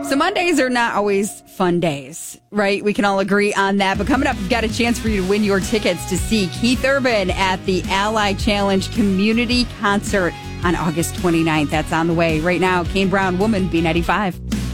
So Mondays are not always fun days, right? We can all agree on that. But coming up, we've got a chance for you to win your tickets to see Keith Urban at the Ally Challenge Community Concert on August 29th. That's on the way right now. Kane Brown, Woman, B95.